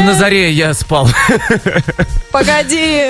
на заре я спал. Погоди.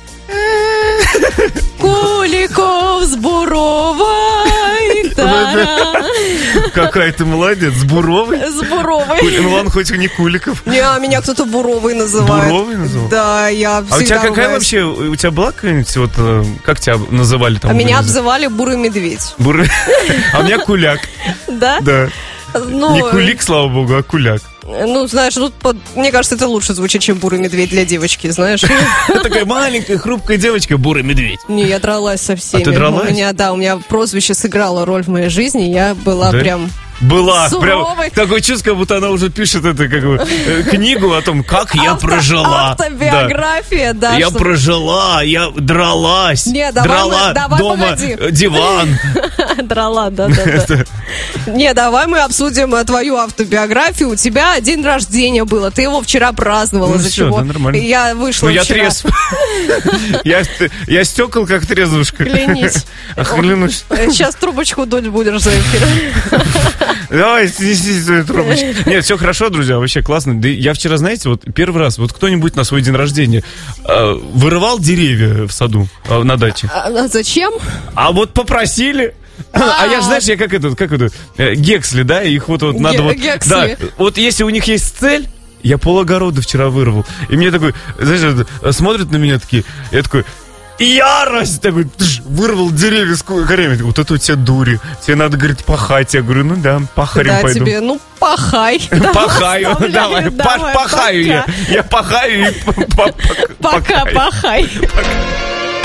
Куликов с Буровой. Какая ты молодец, с Буровой? С Буровой. Ну ладно, хоть и не Куликов. Не, меня кто-то Буровой называет. Буровой называл? Да, я всегда А у тебя какая ругаюсь. вообще, у тебя была какая-нибудь, вот, как тебя называли там? А меня обзывали Бурый Медведь. А у меня Куляк. Да? Да. Ну, Не Кулик, слава богу, а Куляк. Ну, знаешь, мне кажется, это лучше звучит, чем Бурый Медведь для девочки, знаешь. Такая маленькая, хрупкая девочка, Бурый Медведь. Не, я дралась со всеми. А ты дралась? У меня прозвище сыграло роль в моей жизни, я была прям... Была, суровой. прям такое чувство, как будто она уже пишет это, как бы, книгу о том, как я прожила. Автобиография, да. Я прожила, я дралась. Не, давай дома погоди. диван. Драла, да. Не, давай мы обсудим твою автобиографию. У тебя день рождения было, ты его вчера праздновала, Ну из-за всё, чего да, нормально. я вышла Я вчера. трезв. Я стекол, как трезвушка. Клянись. Клянусь. Сейчас трубочку дуть будешь за эфир. Давай, снеси свою трубочку. Нет, все хорошо, друзья, вообще классно. Да я вчера, знаете, вот первый раз, вот кто-нибудь на свой день рождения вырывал деревья в саду на даче? А зачем? А вот попросили. А я же, знаешь, я как это, Гексли, да, их вот надо вот... Гексли. Да, вот если у них есть цель, я пологорода вчера вырвал. И мне такой, знаешь, смотрят на меня такие, я такой... Ярость! Такой, вырвал деревья с корнями. Вот это у тебя дури. Тебе надо, говорит, пахать. Я говорю, ну да, пахарем Да, пойду. тебе, ну, пахай. Пахаю, давай, пахаю я. Я пахаю и Пока, пахай. пока.